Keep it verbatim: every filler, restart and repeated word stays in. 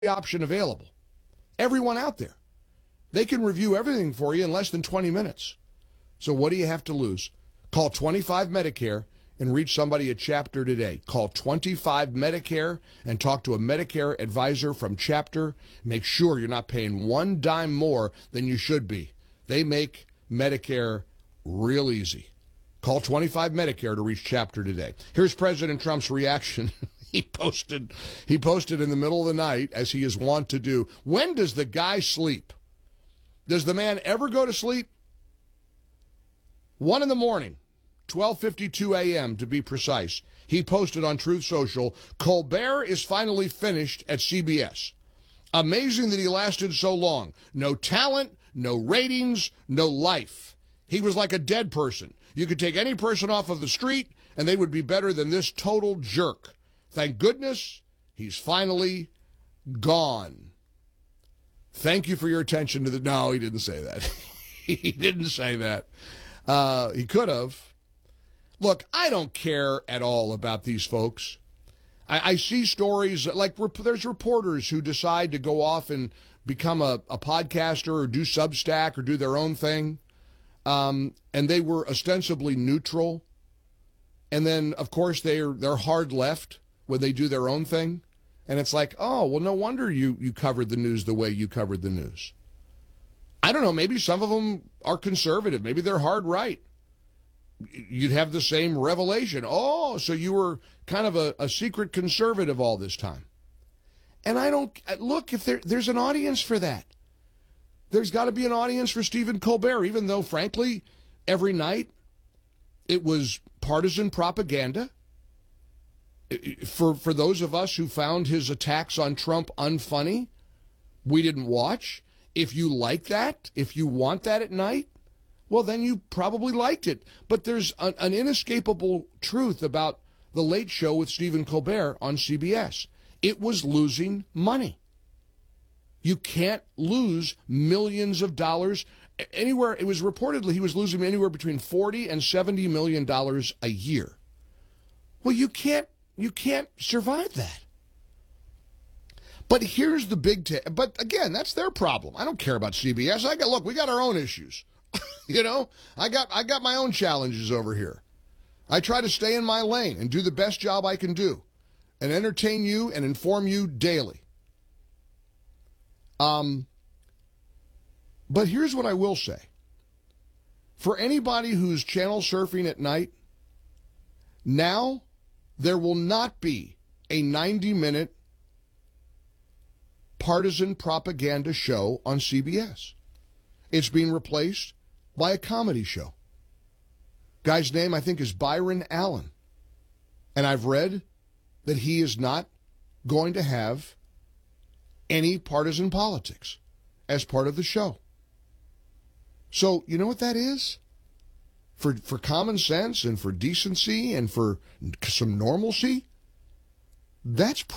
option available. Everyone out there. They can review everything for you in less than twenty minutes. So what do you have to lose? Call twenty-five Medicare and reach somebody at Chapter today. Call twenty-five Medicare and talk to a Medicare advisor from Chapter. Make sure you're not paying one dime more than you should be. They make Medicare real easy. Call twenty-five Medicare to reach Chapter today. Here's President Trump's reaction. He posted, he posted in the middle of the night, as he is wont to do. When does the guy sleep? Does the man ever go to sleep? One in the morning, twelve fifty-two a.m. to be precise. He posted on Truth Social, Colbert is finally finished at C B S. Amazing that he lasted so long. No talent, no ratings, no life. He was like a dead person. You could take any person off of the street, and they would be better than this total jerk. Thank goodness he's finally gone. Thank you for your attention to the... No, he didn't say that. He didn't say that. Uh, he could have. Look, I don't care at all about these folks. I, I see stories, like rep- there's reporters who decide to go off and become a, a podcaster or do Substack or do their own thing. Um, and they were ostensibly neutral. And then, of course, they're, they're hard left when they do their own thing. And it's like, oh, well, no wonder you, you covered the news the way you covered the news. I don't know, maybe some of them are conservative. Maybe they're hard right. You'd have the same revelation. Oh, so you were kind of a, a secret conservative all this time. And I don't, look, if there, there's an audience for that. There's got to be an audience for Stephen Colbert, even though, frankly, every night it was partisan propaganda. For for those of us who found his attacks on Trump unfunny, we didn't watch. If you like that, if you want that at night, well, then you probably liked it. But there's an, an inescapable truth about The Late Show with Stephen Colbert on C B S. It was losing money. You can't lose millions of dollars anywhere. It was reportedly he was losing anywhere between forty and seventy million dollars a year. Well, you can't. You can't survive that. But here's the big t- but again, that's their problem. I don't care about C B S. I got look, we got our own issues. You know, I got I got my own challenges over here. I try to stay in my lane and do the best job I can do and entertain you and inform you daily. Um but here's what I will say. For anybody who's channel surfing at night, now there will not be a ninety-minute partisan propaganda show on C B S. It's being replaced by a comedy show. Guy's name, I think, is Byron Allen. And I've read that he is not going to have any partisan politics as part of the show. So, you know what that is? For for common sense and for decency and for some normalcy, that's